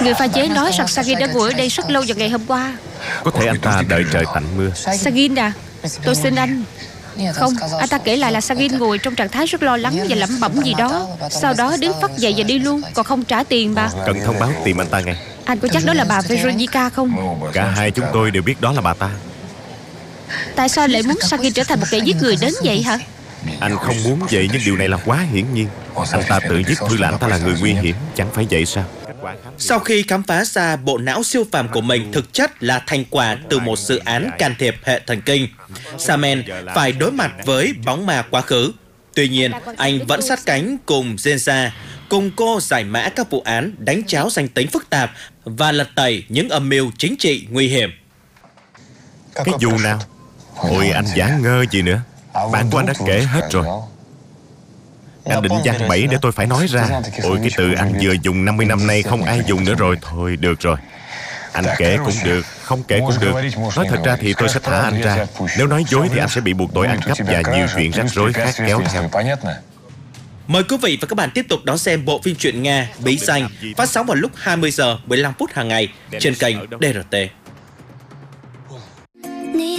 Người pha chế nói rằng Sagin đã ngồi ở đây rất lâu vào ngày hôm qua. Có thể anh ta đợi trời tạnh mưa. Sagin à, tôi xin anh. Không, anh ta kể lại là Sagin ngồi trong trạng thái rất lo lắng và lẩm bẩm gì đó. Sau đó đứng phắt dậy và đi luôn, còn không trả tiền mà. Cần thông báo tìm anh ta ngay. Anh có chắc đó là bà Veronica không? Cả hai chúng tôi đều biết đó là bà ta. Tại sao lại muốn Sagin trở thành một kẻ giết người đến vậy hả? Anh không muốn vậy, nhưng điều này là quá hiển nhiên. Anh ta tự viết thư là anh ta là người nguy hiểm, chẳng phải vậy sao? Sau khi khám phá ra bộ não siêu phàm của mình thực chất là thành quả từ một dự án can thiệp hệ thần kinh, Samen phải đối mặt với bóng ma quá khứ. Tuy nhiên, anh vẫn sát cánh cùng Zenza, cùng cô giải mã các vụ án đánh tráo danh tính phức tạp và lật tẩy những âm mưu chính trị nguy hiểm. Cái vụ nào? Ôi, anh giả ngơ gì nữa. Bạn của anh đã kể hết rồi. Anh định giăng bẫy để tôi phải nói ra. Ôi, cái từ anh vừa dùng 50 năm nay không ai dùng nữa rồi. Thôi, được rồi. Anh kể cũng được, không kể cũng được. Nói thật ra thì tôi sẽ thả anh ra. Nếu nói dối thì anh sẽ bị buộc tội ăn cắp và nhiều chuyện rắc rối khác kéo theo. Mời quý vị và các bạn tiếp tục đón xem bộ phim truyện Nga Bí Danh phát sóng vào lúc 20 giờ 15 phút hàng ngày trên kênh DRT.